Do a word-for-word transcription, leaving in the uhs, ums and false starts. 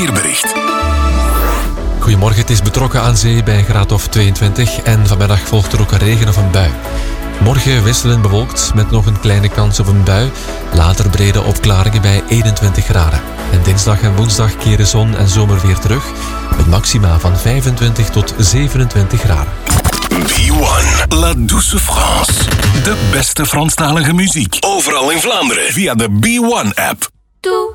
Weerbericht. Goedemorgen, het is betrokken aan zee bij een graad of tweeëntwintig en vanmiddag volgt er ook een regen of een bui. Morgen wisselend bewolkt met nog een kleine kans op een bui. Later brede opklaringen bij eenentwintig graden. En dinsdag en woensdag keren zon en zomer weer terug. Met maxima van vijfentwintig tot zevenentwintig graden. B one, La Douce France. De beste Franstalige muziek. Overal in Vlaanderen via de B one app. Doe.